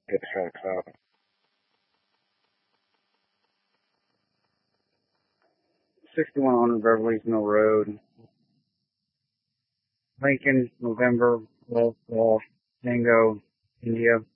Get tracks out. $6,100 Beverly Mill Road, Lincoln, November, Golf, Tango, India.